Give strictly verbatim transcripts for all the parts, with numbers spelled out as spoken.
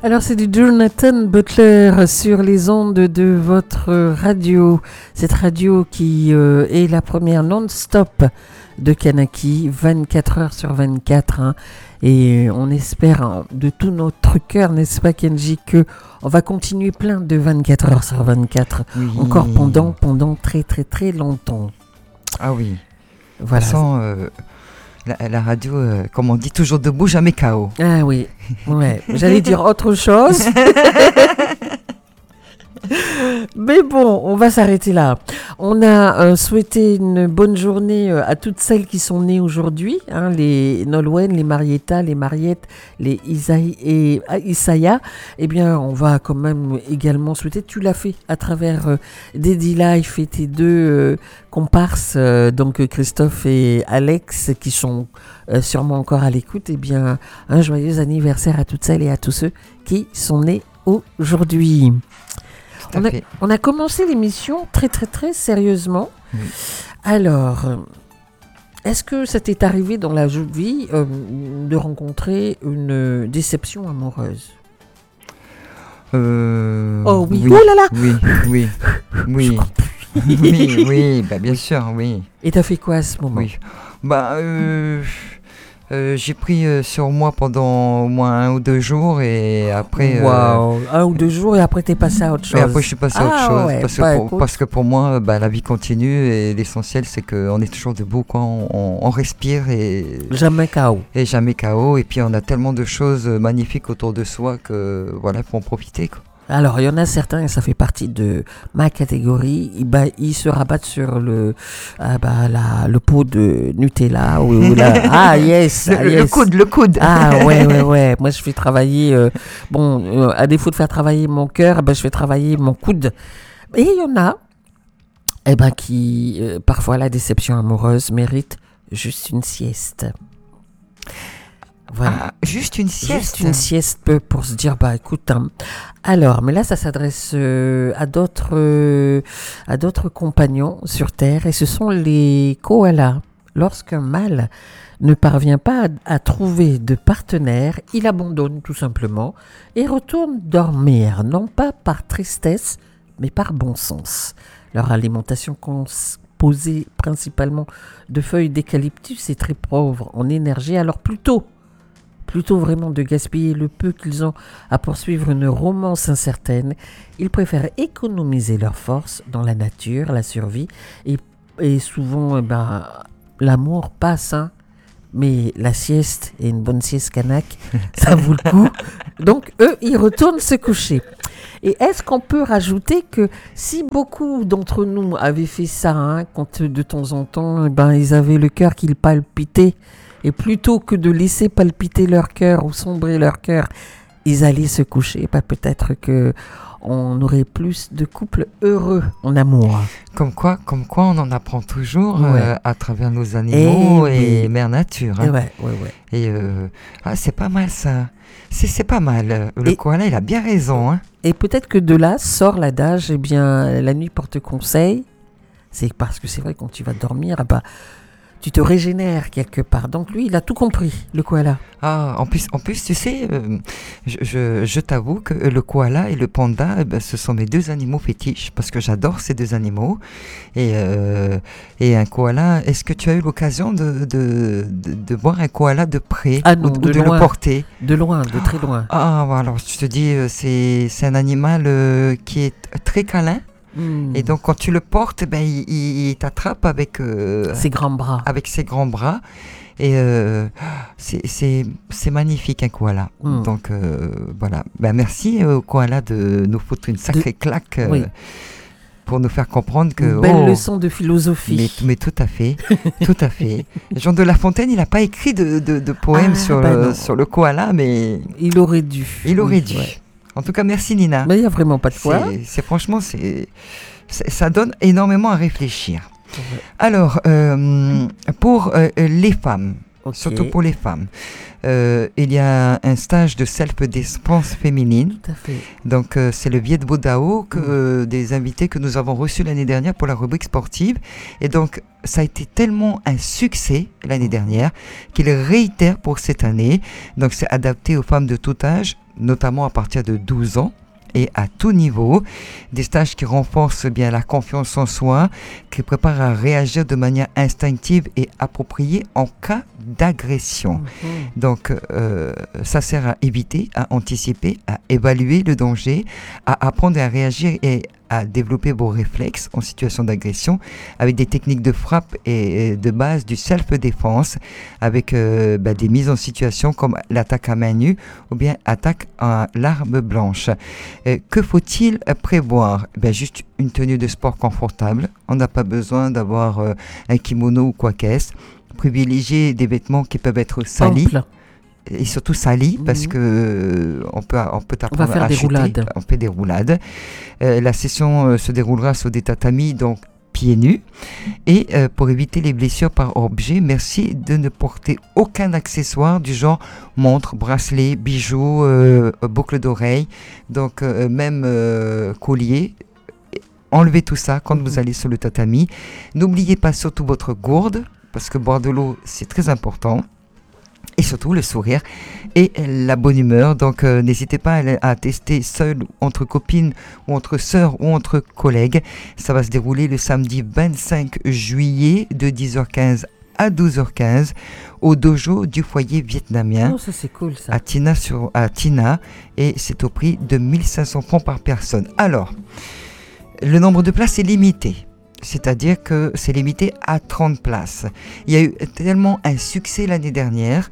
Alors c'est du Jonathan Butler sur les ondes de votre radio. Cette radio qui euh, est la première non-stop de Kanaki, vingt-quatre heures sur vingt-quatre. Hein, et on espère hein, de tout notre cœur, n'est-ce pas Kenji, que on va continuer plein de vingt-quatre heures sur vingt-quatre. Oui. Encore pendant, pendant très très très longtemps. Ah oui. Voilà. De toute façon, euh, la, la radio, euh, comme on dit, toujours debout, jamais K O. Ah oui, ouais. J'allais dire autre chose. Mais bon, on va s'arrêter là. On a euh, souhaité une bonne journée euh, à toutes celles qui sont nées aujourd'hui, hein, les Nolwenn, les Marietta, les Mariette, les Isaïe et euh, Isaya. Eh bien, on va quand même également souhaiter, tu l'as fait à travers euh, Daddy Life et tes deux euh, comparses, euh, donc Christophe et Alex, qui sont euh, sûrement encore à l'écoute. Eh bien, un joyeux anniversaire à toutes celles et à tous ceux qui sont nés aujourd'hui. On a, on a commencé l'émission très très très sérieusement. Oui. Alors, est-ce que ça t'est arrivé dans la vie euh, de rencontrer une déception amoureuse ? euh, Oh oui. oui, oh là là. Oui, oui, oui, oui, oui, bah bien sûr, oui. Et t'as fait quoi à ce moment ? Oui, bah. Euh... Euh, j'ai pris euh, sur moi pendant au moins un ou deux jours et après... Waouh, euh, un ou deux jours et après t'es passé à autre chose. Et après je suis passé à autre ah, chose ouais, parce, bah, que pour, parce que pour moi bah, la vie continue et l'essentiel c'est qu'on est toujours debout quand on, on, on respire et... Jamais K O. Et jamais K O et puis on a tellement de choses magnifiques autour de soi que voilà, il faut en profiter quoi. Alors, il y en a certains, et ça fait partie de ma catégorie, ils, bah, ils se rabattent sur le, ah bah, la, le pot de Nutella. Ou, ou la, ah, yes, le, ah, yes. Le coude, le coude. Ah, ouais, ouais, ouais. Moi, je fais travailler, euh, bon, euh, à défaut de faire travailler mon cœur, bah, je fais travailler mon coude. Et il y en a, eh ben, qui, euh, parfois, la déception amoureuse mérite juste une sieste. Voilà. Ah, juste une sieste. Juste une sieste pour se dire, bah écoute, hein. Alors, mais là ça s'adresse euh, à d'autres euh, à d'autres compagnons sur Terre et ce sont les koalas. Lorsqu'un mâle ne parvient pas à, à trouver de partenaire, il abandonne tout simplement et retourne dormir, non pas par tristesse, mais par bon sens. Leur alimentation composée principalement de feuilles d'eucalyptus est très pauvre en énergie, alors plutôt Plutôt vraiment de gaspiller le peu qu'ils ont à poursuivre une romance incertaine, ils préfèrent économiser leurs forces dans la nature, la survie, et, et souvent, eh ben, l'amour passe, hein, mais la sieste, et une bonne sieste kanak, ça vaut le coup. Donc, eux, ils retournent se coucher. Et est-ce qu'on peut rajouter que si beaucoup d'entre nous avaient fait ça, hein, quand de temps en temps, eh ben, ils avaient le cœur qui palpitait, et plutôt que de laisser palpiter leur cœur ou sombrer leur cœur, ils allaient se coucher. Bah, peut-être qu'on aurait plus de couples heureux en amour. Comme quoi, comme quoi on en apprend toujours ouais. euh, à travers nos animaux et, et, et Mère Nature. Hein. Et ouais, ouais, ouais. Et euh, ah, c'est pas mal ça. C'est, c'est pas mal. Le et, koala, il a bien raison. Hein. Et peut-être que de là sort l'adage, eh bien, la nuit porte conseil. C'est parce que c'est vrai, quand tu vas dormir, bah, tu te régénères quelque part. Donc lui, il a tout compris, le koala. Ah, en plus, en plus tu sais, euh, je, je, je t'avoue que le koala et le panda, eh ben, ce sont mes deux animaux fétiches, parce que j'adore ces deux animaux. Et, euh, et un koala, est-ce que tu as eu l'occasion de, de, de, de voir un koala de près ah non, ou, de, ou de loin, le porter? De loin, de très loin. Ah, alors je te dis, c'est, c'est un animal euh, qui est très câlin. Mmh. Et donc quand tu le portes, ben, il, il, il t'attrape avec euh, ses grands bras. Avec ses grands bras. Et euh, c'est, c'est, c'est magnifique un koala. Mmh. Donc euh, voilà. Ben, merci au koala de nous foutre une sacrée de... claque euh, oui. pour nous faire comprendre que... Une belle oh, leçon de philosophie. Mais, mais tout à fait. Tout à fait. Jean de La Fontaine, il n'a pas écrit de, de, de poème ah, sur, ben le, sur le koala, mais... Il aurait dû. Il aurait oui, dû. Ouais. En tout cas, merci Nina. Mais il n'y a vraiment pas de quoi. C'est, c'est franchement, c'est, c'est, ça donne énormément à réfléchir. Ouais. Alors, euh, pour euh, les femmes, Ok. surtout pour les femmes. Euh, il y a un stage de self-défense féminine. Tout à fait. Donc, euh, c'est le Viet Vo Dao que, Mm. euh, des invités que nous avons reçus l'année dernière pour la rubrique sportive. Et donc, ça a été tellement un succès l'année dernière qu'il réitère pour cette année. Donc, c'est adapté aux femmes de tout âge, notamment à partir de douze ans. Et à tout niveau, des stages qui renforcent bien la confiance en soi, qui préparent à réagir de manière instinctive et appropriée en cas d'agression. Mhm. Donc, euh, ça sert à éviter, à anticiper, à évaluer le danger, à apprendre à réagir et à développer vos réflexes en situation d'agression avec des techniques de frappe et et de base du self-défense avec euh, bah, des mises en situation comme l'attaque à main nue ou bien attaque à l'arme blanche. Euh, que faut-il prévoir? Ben, juste une tenue de sport confortable. On n'a pas besoin d'avoir euh, un kimono ou quoi qu'est-ce. Privilégier des vêtements qui peuvent être salis. Ample. Et surtout salis parce Mhm. que euh, on peut on peut On va apprendre faire à des chuter. roulades. On fait des roulades. Euh, la session euh, se déroulera sur des tatamis, donc pieds nus. Et euh, pour éviter les blessures par objet, merci de ne porter aucun accessoire du genre montre, bracelet, bijoux, euh, boucle d'oreille, donc euh, même euh, collier. Enlevez tout ça quand Mhm. vous allez sur le tatami. N'oubliez pas surtout votre gourde, parce que boire de l'eau, c'est très important. Et surtout le sourire et la bonne humeur. Donc euh, n'hésitez pas à, à tester seul, entre copines ou entre sœurs ou entre collègues. Ça va se dérouler le samedi vingt-cinq juillet de dix heures quinze à douze heures quinze au dojo du foyer vietnamien Oh, ça c'est cool ça. à Tina, sur, à Tina, et c'est au prix de mille cinq cents francs par personne. Alors, le nombre de places est limité. C'est-à-dire que c'est limité à trente places. Il y a eu tellement un succès l'année dernière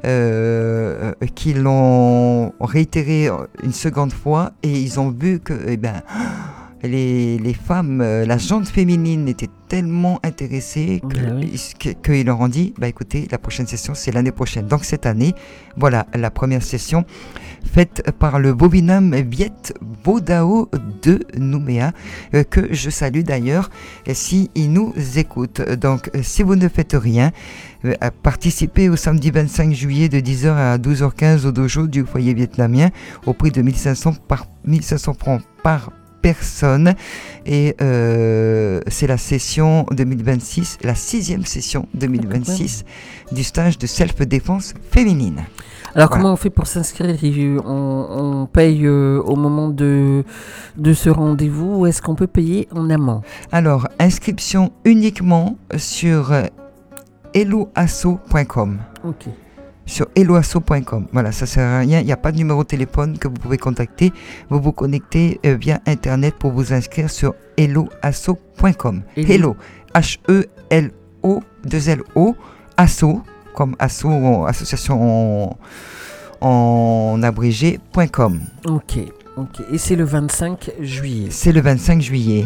euh, qu'ils l'ont réitéré une seconde fois et ils ont vu que eh ben, les, les femmes, euh, la gente féminine était tellement intéressée que, Ah oui. que- qu'ils leur ont dit, bah écoutez, la prochaine session c'est l'année prochaine. Donc cette année, voilà la première session faite par le Bobinam Viet Vo Dao de Nouméa, euh, que je salue d'ailleurs euh, si il nous écoute. Donc euh, si vous ne faites rien, euh, participez au samedi vingt-cinq juillet de dix heures à douze heures quinze au dojo du foyer vietnamien au prix de mille cinq cents par mille cinq cents francs par personne, et euh, c'est la session deux mille vingt-six, la sixième session deux mille vingt-six du stage de self-défense féminine. Alors Voilà. comment on fait pour s'inscrire? Il- on, on paye euh, au moment de, de ce rendez-vous ou est-ce qu'on peut payer en amont? Alors, inscription uniquement sur euh, helloasso point com. Ok. Sur helloasso point com. Voilà, ça sert à rien. Il n'y a pas de numéro de téléphone que vous pouvez contacter. Vous vous connectez euh, via Internet pour vous inscrire sur helloasso point com. Hello. Hello. H E L O deux L O. Asso, comme asso, en- association en, en abrégé, point com. Ok. Ok. Et c'est le vingt-cinq juillet. C'est le vingt-cinq juillet.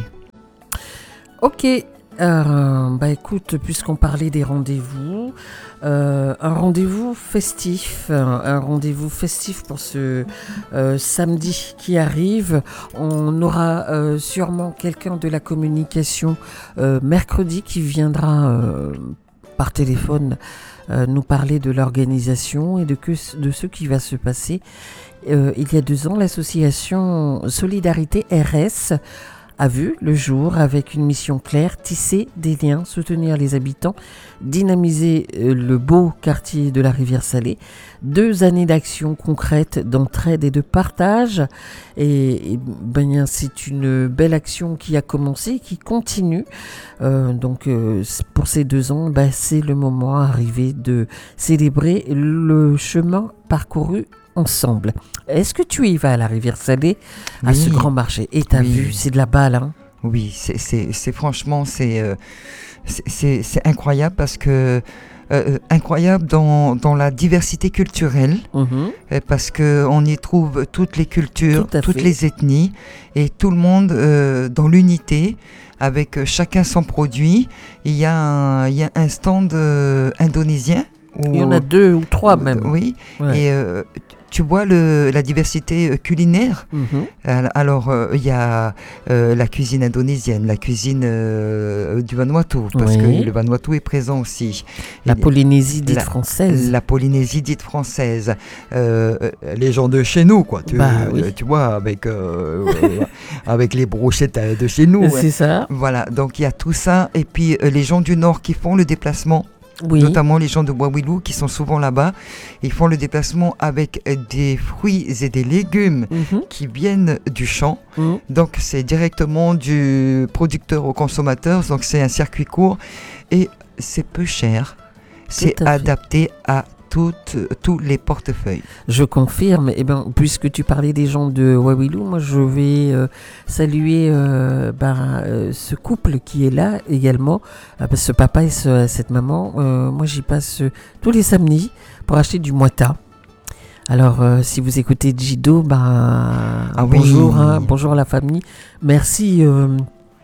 Ok. Euh, bah écoute, puisqu'on parlait des rendez-vous, euh, un rendez-vous festif, un, un rendez-vous festif pour ce euh, samedi qui arrive. On aura euh, sûrement quelqu'un de la communication euh, mercredi qui viendra euh, par téléphone euh, nous parler de l'organisation et de, que, de ce qui va se passer. Euh, il y a deux ans, l'association Solidarité R S a vu le jour avec une mission claire, tisser des liens, soutenir les habitants, dynamiser euh, le beau quartier de la Rivière-Salée. Deux années d'action concrète, d'entraide et de partage. Et, et ben, c'est une belle action qui a commencé, qui continue. Euh, donc euh, pour ces deux ans, ben, c'est le moment arrivé de célébrer le chemin parcouru ensemble. Est-ce que tu y vas à la Rivière-Salée, à Oui. ce grand marché? Et t'as Oui. vu, c'est de la balle, hein? Oui, c'est, c'est, c'est franchement, c'est, euh, c'est, c'est, c'est incroyable parce que, euh, incroyable dans, dans la diversité culturelle, Mhm. euh, parce qu'on y trouve toutes les cultures, Tout à toutes fait. les ethnies, et tout le monde euh, dans l'unité, avec euh, chacun son produit. Il y a un, il y a un stand euh, indonésien. Où, Il y en a deux ou trois même. Oui, Ouais. et euh, tu vois le, la diversité euh, culinaire. Mhm. Alors, il y a euh, la cuisine indonésienne, la cuisine euh, du Vanuatu, parce Oui. que le Vanuatu est présent aussi. La Et- Polynésie dite la- française. La Polynésie dite française, Euh, euh, les gens de chez nous, quoi. Tu, Bah oui. euh, tu vois, avec, euh, euh, avec les brochettes euh, de chez nous. Ouais. C'est ça. Voilà, donc il y a tout ça. Et puis euh, les gens du Nord qui font le déplacement, Oui. notamment les gens de Wawilou qui sont souvent là-bas, ils font le déplacement avec euh, des fruits et des légumes Mhm. qui viennent du champ. Mhm. Donc c'est directement du producteur au consommateur, donc c'est un circuit court et c'est peu cher. C'est Tout à fait. adapté à toutes, tous les portefeuilles. Je confirme. Eh ben, puisque tu parlais des gens de Wawilou, moi je vais euh, saluer euh, ben, euh, ce couple qui est là également. Euh, parce que ce papa et ce- cette maman, euh, moi j'y passe euh, tous les samedis pour acheter du moita. Alors, euh, si vous écoutez Jido, ben, Ah oui. bonjour, hein, bonjour à la famille. Merci euh,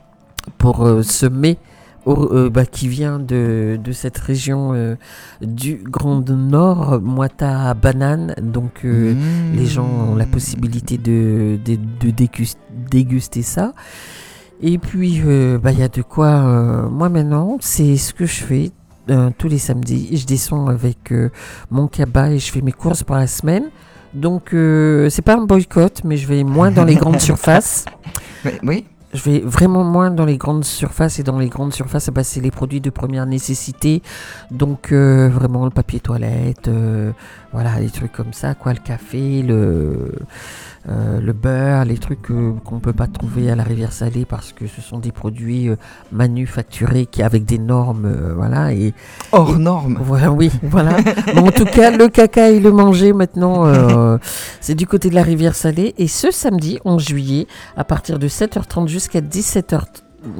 pour euh, ce mets au- euh, bah, qui vient de, de cette région euh, du Grand Nord, moita banane. Donc, euh, Mmh. les gens ont la possibilité de, de, de dégus- déguster ça. Et puis, euh, bah, il y a de quoi. euh, moi, maintenant, c'est ce que je fais euh, tous les samedis. Je descends avec euh, mon cabas et je fais mes courses pour la semaine. Donc, euh, c'est pas un boycott, mais je vais moins dans les grandes surfaces. Mais, oui. Je vais vraiment moins dans les grandes surfaces. Et dans les grandes surfaces, bah, c'est les produits de première nécessité. Donc, euh, vraiment, le papier toilette, euh, voilà, les trucs comme ça, quoi. Le café, le, euh, le beurre, les trucs euh, qu'on ne peut pas trouver à la Rivière Salée parce que ce sont des produits euh, manufacturés qui, avec des normes, euh, voilà. Et, Hors norme. voilà, oui, voilà. Mais en tout cas, le caca et le manger, maintenant, euh, c'est du côté de la Rivière Salée. Et ce samedi, onze juillet, à partir de sept heures trente jusqu'à dix-sept heures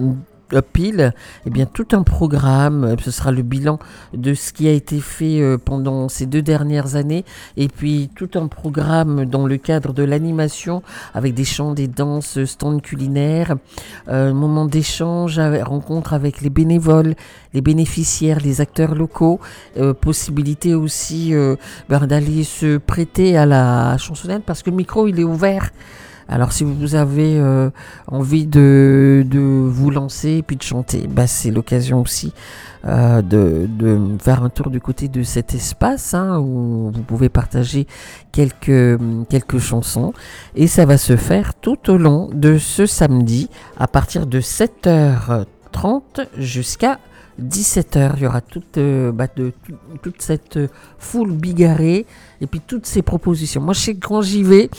pile, eh bien, tout un programme. euh, Ce sera le bilan de ce qui a été fait euh, pendant ces deux dernières années. Et puis, tout un programme dans le cadre de l'animation avec des chants, des danses, stands culinaires, euh, moments d'échange, avec- rencontres avec les bénévoles, les bénéficiaires, les acteurs locaux, euh, possibilité aussi euh, ben, d'aller se prêter à la chansonnette parce que le micro il est ouvert. Alors si vous avez euh, envie de, de vous lancer et puis de chanter, ben, c'est l'occasion aussi euh, de, de faire un tour du côté de cet espace hein, où vous pouvez partager quelques, quelques chansons et ça va se faire tout au long de ce samedi à partir de sept heures trente jusqu'à dix-sept heures. Il y aura toute, euh, bah, de, tout- toute cette euh, foule bigarrée et puis toutes ces propositions. Moi je sais que quand j'y vais,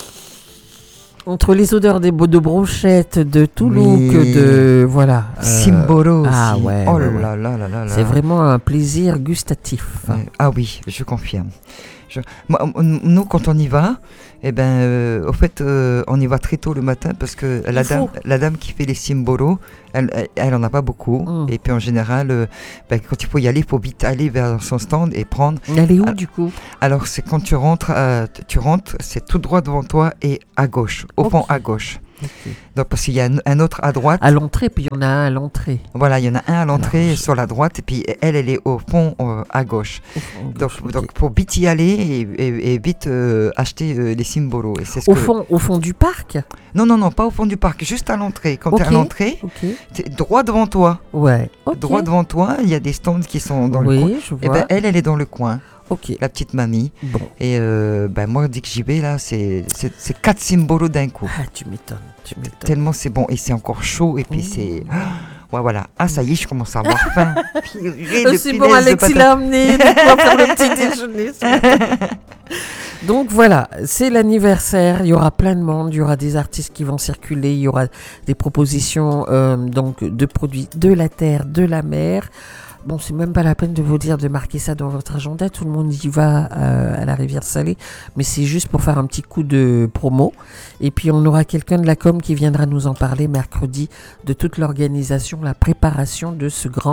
entre les odeurs des de brochettes, de Toulouse, Oui. de voilà. euh, Simbolo aussi. ah ouais, oh ouais, là là là là là. c'est vraiment un plaisir gustatif. Ouais. Ah oui, je confirme. Je- moi, m- nous, quand on y va, eh ben, euh, au fait, euh, on y va très tôt le matin parce que la Il dame, faut. la dame qui fait les simbolos, elle, elle, elle en a pas beaucoup. Mm. Et puis en général, euh, ben, quand il faut y aller, il faut vite aller vers son stand et prendre. Elle est où Ah. du coup? Alors c'est quand tu rentres, euh, t- tu rentres, c'est tout droit devant toi et à gauche, au Ok. fond à gauche. Ok. Donc parce qu'il y a un, un autre à droite. À l'entrée, puis il y en a un à l'entrée. Voilà, il y en a un à l'entrée Alors, je- sur la droite et puis elle, elle est au fond euh, à gauche. Au fond, Donc, gauche, ok. donc pour vite y aller et, et- et vite euh, acheter euh, les symbolos. Et c'est ce Au que- fond, au fond du parc. Non, non, non, pas au fond du parc, juste à l'entrée. Quand tu es à Ok. l'entrée, Ok. t'es droit devant toi. Ouais. Ok. Droit devant toi, il y a des stands qui sont dans le coin. Oui, je Et vois. ben elle, elle est dans le coin, Ok. la petite mamie. Bon. Et euh, ben moi, dès que j'y vais, là, c'est c'est- c'est quatre symbolos d'un coup. Ah, tu m'étonnes. Tu m'étonnes. Tellement c'est bon. Et c'est encore chaud. Et puis Mmh. c'est. Ouais, voilà. Ah, ça y est, je commence à avoir faim. Purée Euh, de C'est bon, punaise de Alex, il patate. a amené de quoi faire le petit déjeuner. ce matin. Donc voilà, c'est l'anniversaire, il y aura plein de monde, il y aura des artistes qui vont circuler, il y aura des propositions euh, donc de produits de la terre, de la mer. Bon, c'est même pas la peine de vous dire de marquer ça dans votre agenda, tout le monde y va euh, à la Rivière Salée, mais c'est juste pour faire un petit coup de promo. Et puis on aura quelqu'un de la com qui viendra nous en parler mercredi de toute l'organisation, la préparation de ce grand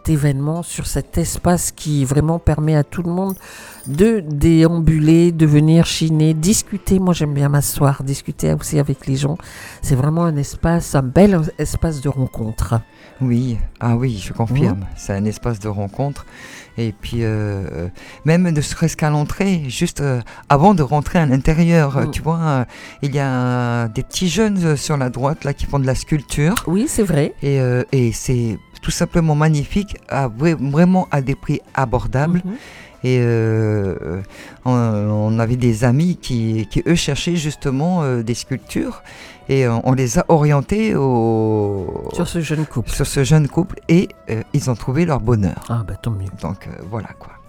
cet événement, sur cet espace qui vraiment permet à tout le monde de déambuler, de venir chiner, discuter. Moi, j'aime bien m'asseoir, discuter aussi avec les gens. C'est vraiment un espace, un bel espace de rencontre. Oui, ah oui, je confirme. Mmh. C'est un espace de rencontre. Et puis, euh, même ne serait-ce qu'à l'entrée, juste euh, avant de rentrer à l'intérieur, Mmh. tu vois, euh, il y a des petits jeunes euh, sur la droite là qui font de la sculpture. Oui, c'est vrai. Et, euh, et c'est tout simplement magnifique, à, vra- vraiment à des prix abordables. Mhm. Et euh, on, on avait des amis qui, qui eux, cherchaient justement euh, des sculptures. Et euh, on les a orientés au, Sur ce jeune couple. sur ce jeune couple. Et euh, ils ont trouvé leur bonheur. Ah, bah tant mieux. Donc euh, voilà quoi.